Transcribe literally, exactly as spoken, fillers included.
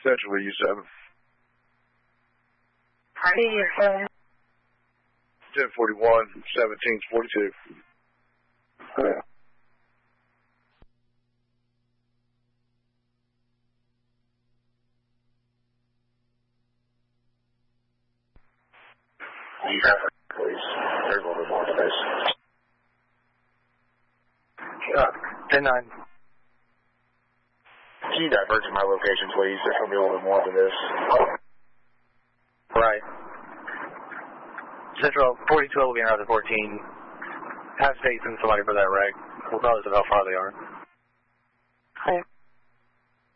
Central U seven. I need your phone. ten forty-one, seventeen forty-two. Yeah. You have it, please. There's a little bit more space. Uh, ten nine. Can you diverge to my location, please? There's going to be a little bit more to this. Right. Central forty-two will be around the fourteen. Have faith in somebody for that wreck, regardless of how far they are. Okay.